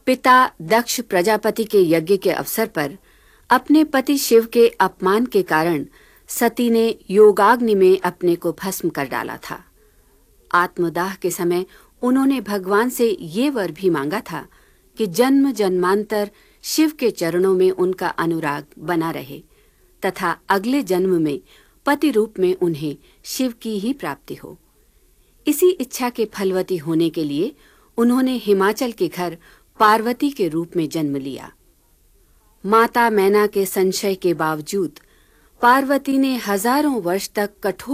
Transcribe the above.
पिता दक्ष प्रजापति के यज्ञ के अवसर पर अपने पति शिव के अपमान के कारण सती ने योगाग्नि में अपने को भस्म कर डाला था। आत्मदाह के समय उन्होंने भगवान से ये वर भी मांगा था कि जन्म जन्मांतर शिव के चरणों में उनका अनुराग बना रहे तथा अगले जन्म में पति रूप में उन्हें शिव की ही प्राप्ति हो। इसी इच्छा के फलवती होने के लिए उन्होंने हिमाचल के घर पार्वती के रूप में जन्म लिया। माता मैना के संशय के बावजूद पार्वती ने हजारों वर्ष तक कठोर